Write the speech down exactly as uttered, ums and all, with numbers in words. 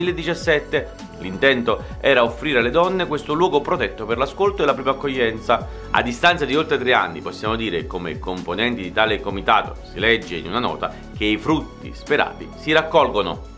duemiladiciassette. L'intento era offrire alle donne questo luogo protetto per l'ascolto e la prima accoglienza. A distanza di oltre tre anni possiamo dire, come componenti di tale comitato, si legge in una nota, che i frutti sperati si raccolgono.